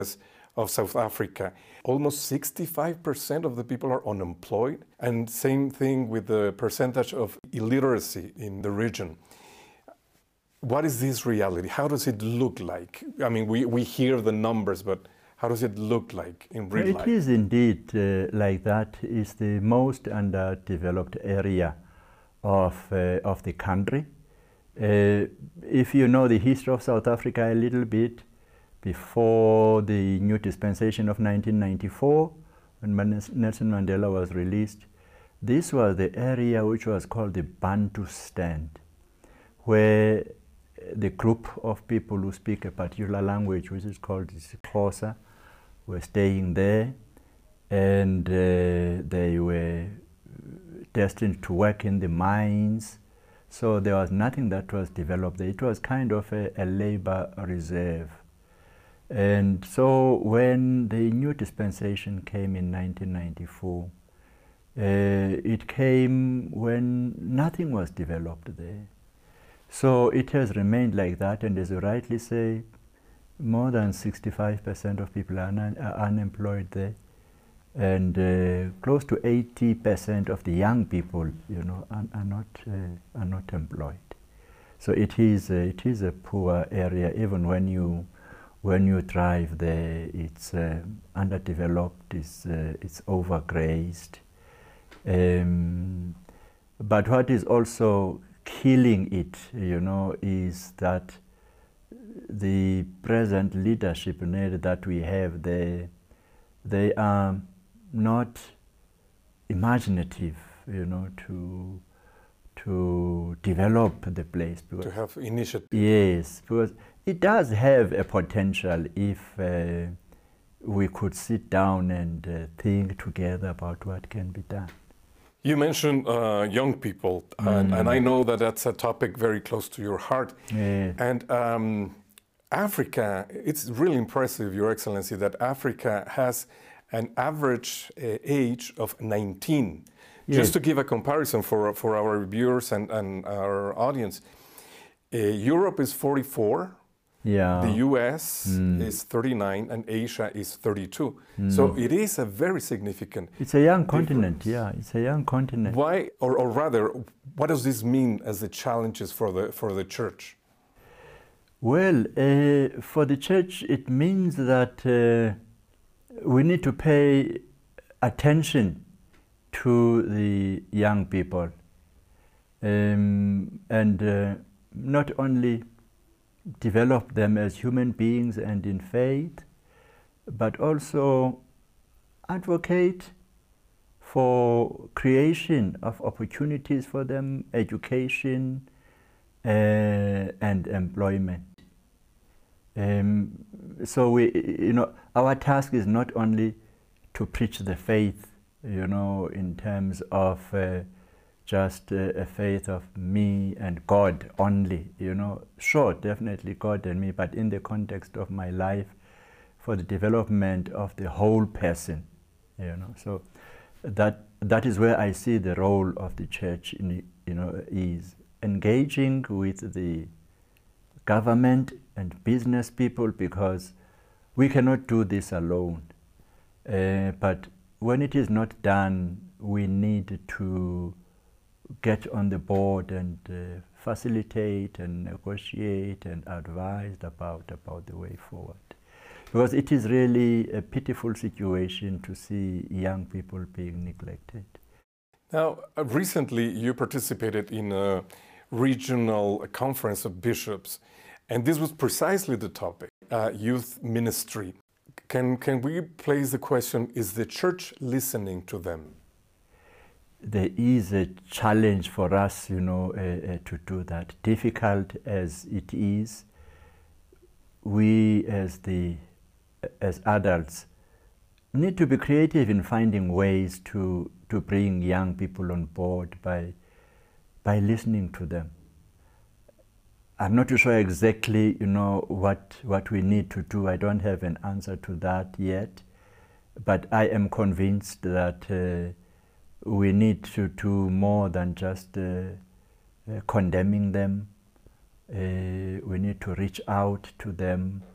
of South Africa. Almost 65% of the people are unemployed, and same thing with the percentage of illiteracy in the region. What is this reality? How does it look like? I mean, we hear the numbers, but how does it look like in real life? It is indeed like that. It's the most underdeveloped area of the country. If you know the history of South Africa a little bit, before the new dispensation of 1994, when Nelson Mandela was released, this was the area which was called the Bantustan, where the group of people who speak a particular language, which is called Xhosa, were staying there, and they were destined to work in the mines. So there was nothing that was developed there. It was kind of a labor reserve. And so when the new dispensation came in 1994, it came when nothing was developed there. So it has remained like that, and as you rightly say, more than 65% of people are unemployed there, and close to 80% of the young people, you know, are not employed. So it is a poor area. Even when you drive there, it's underdeveloped, it's overgrazed. But what is also killing it, you know, is that the present leadership that we have there, they are not imaginative, you know, to develop the place. To have initiative. Yes, because it does have a potential if we could sit down and think together about what can be done. You mentioned young people, and I know that that's a topic very close to your heart. Yeah. And Africa, it's really impressive, Your Excellency, that Africa has an average age of 19. Yes. Just to give a comparison for our viewers and our audience, Europe is 44. Yeah. The US is 39 and Asia is 32. So it is a very significant It's a young continent, difference. yeah, it's a young continent. Why, or rather, what does this mean as the challenges for the church? Well, for the church, it means that we need to pay attention to the young people, and not only develop them as human beings and in faith, but also advocate for creation of opportunities for them, education and employment. So our task is not only to preach the faith, you know, in terms of just a faith of me and God only, you know. Sure, definitely God and me, but in the context of my life, for the development of the whole person, you know. So that is where I see the role of the church, is engaging with the government and business people, because we cannot do this alone. But when it is not done, we need to get on the board and facilitate and negotiate and advise about the way forward. Because it is really a pitiful situation to see young people being neglected. Now, recently you participated in a regional conference of bishops, and this was precisely the topic, youth ministry. Can we place the question, is the church listening to them? There is a challenge for us, you know, to do that. Difficult as it is, we as adults need to be creative in finding ways to bring young people on board by listening to them. I'm not too sure exactly, you know, what we need to do. I don't have an answer to that yet, but I am convinced that we need to do more than just condemning them. We need to reach out to them